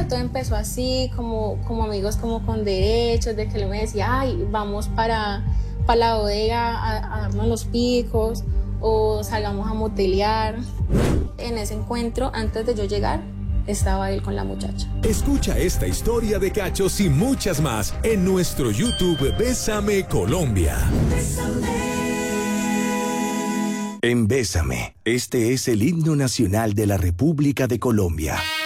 todo empezó así, como amigos como con derechos, de que él me decía, ay, vamos para la bodega a darnos los picos, o salgamos a motelear. En ese encuentro, antes de yo llegar, estaba él con la muchacha. Escucha esta historia de cachos y muchas más en nuestro YouTube Bésame Colombia. En Bésame, este es el himno nacional de la República de Colombia.